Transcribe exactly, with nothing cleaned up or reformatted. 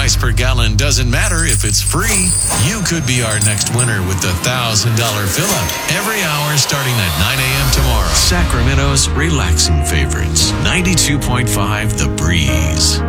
price per gallon doesn't matter if it's free. You could be our next winner with the one thousand dollars fill-up every hour starting at nine a.m. tomorrow. Sacramento's relaxing favorites, ninety-two point five The Breeze.